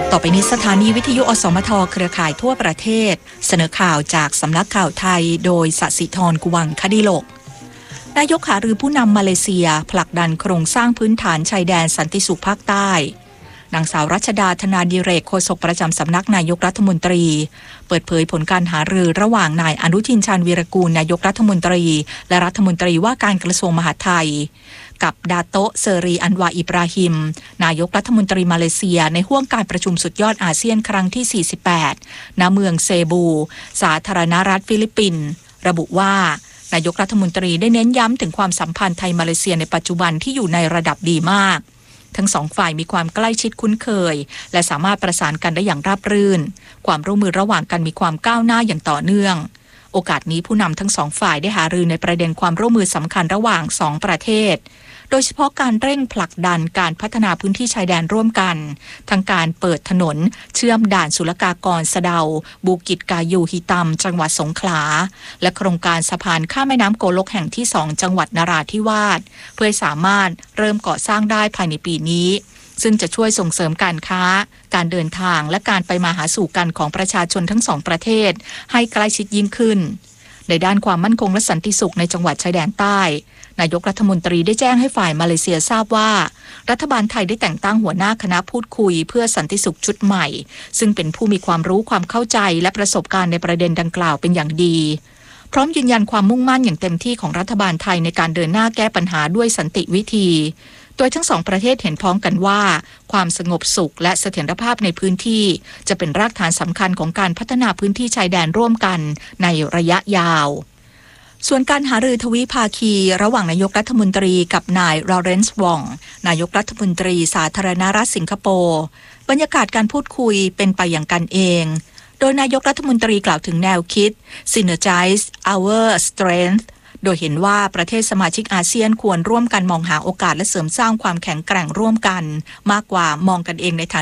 ต่อไปนี้สถานีวิทยุอสมทเครือข่ายทั่วประเทศเสนอข่าวจากสำนักข่าวไทยโดยสศิธร กุวังคดิโลกนายกหารือผู้นำมาเลเซียผลักดันโครงสร้างพื้นฐานชายแดนสันติสุขภาคใต้นางสาวรัชดาธนาดิเรกโฆษกประจำสำนักนายกรัฐมนตรีเปิดเผยผลการหารือระหว่างนายอนุทินชาญวีรกูลนายกรัฐมนตรีและรัฐมนตรีว่าการกระทรวงมหาดไทยกับดาโตะเซรีอันวาอิบราฮิมนายกรัฐมนตรีมาเลเซียในห้วงการประชุมสุดยอดอาเซียนครั้งที่48ณเมืองเซบูสาธารณรัฐฟิลิปปินส์ระบุว่านายกรัฐมนตรีได้เน้นย้ำถึงความสัมพันธ์ไทยมาเลเซียในปัจจุบันที่อยู่ในระดับดีมากทั้งสองฝ่ายมีความใกล้ชิดคุ้นเคยและสามารถประสานกันได้อย่างราบรื่นความร่วมมือระหว่างกันมีความก้าวหน้าอย่างต่อเนื่องโอกาสนี้ผู้นำทั้งสองฝ่ายได้หารือในประเด็นความร่วมมือสำคัญระหว่างสองประเทศโดยเฉพาะการเร่งผลักดันการพัฒนาพื้นที่ชายแดนร่วมกันทั้งการเปิดถนนเชื่อมด่านศุลกากรสะเดาบูกิจกายูฮิตัมจังหวัดสงขลาและโครงการสะพานข้ามแม่น้ำโกลกแห่งที่2จังหวัดนราธิวาสเพื่อสามารถเริ่มก่อสร้างได้ภายในปีนี้ซึ่งจะช่วยส่งเสริมการค้าการเดินทางและการไปมาหาสู่กันของประชาชนทั้งสองประเทศให้ใกล้ชิดยิ่งขึ้นในด้านความมั่นคงและสันติสุขในจังหวัดชายแดนใต้นายกรัฐมนตรีได้แจ้งให้ฝ่ายมาเลเซียทราบว่ารัฐบาลไทยได้แต่งตั้งหัวหน้าคณะพูดคุยเพื่อสันติสุขชุดใหม่ซึ่งเป็นผู้มีความรู้ความเข้าใจและประสบการณ์ในประเด็นดังกล่าวเป็นอย่างดีพร้อมยืนยันความมุ่งมั่นอย่างเต็มที่ของรัฐบาลไทยในการเดินหน้าแก้ปัญหาด้วยสันติวิธีโดยทั้งสองประเทศเห็นพ้องกันว่าความสงบสุขและเสถียรภาพในพื้นที่จะเป็นรากฐานสำคัญของการพัฒนาพื้นที่ชายแดนร่วมกันในระยะยาวส่วนการหารือทวิภาคีระหว่างนายกรัฐมนตรีกับนายลอเรนซ์วองนายกรัฐมนตรีสาธารณรัฐสิงคโปร์บรรยากาศการพูดคุยเป็นไปอย่างกันเองโดยนายกรัฐมนตรีกล่าวถึงแนวคิด Synergize Our Strength โดยเห็นว่าประเทศสมาชิกอาเซียนควรร่วมกันมองหาโอกาสและเสริมสร้างความแข็งแกร่งร่วมกันมากกว่ามองกันเองในฐานะ